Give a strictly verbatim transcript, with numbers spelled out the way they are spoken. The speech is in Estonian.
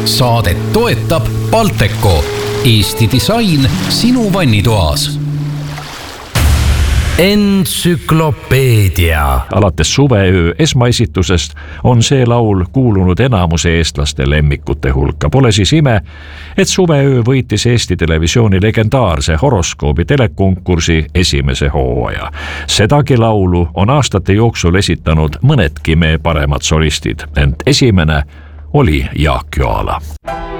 Saadet toetab Balteco, Eesti disain sinu vannitoas. Entsüklopeedia. Alates suveöö esmaesitusest on see laul kuulunud enamuse eestlaste lemmikute hulka. Pole siis ime, et suveöö võitis Eesti Televisiooni legendaarse horoskoobi telekonkursi esimese hooaja. Sedagi laulu on aastate jooksul esitanud mõnedki meie paremad solistid, ent esimene oli Jaak Joala.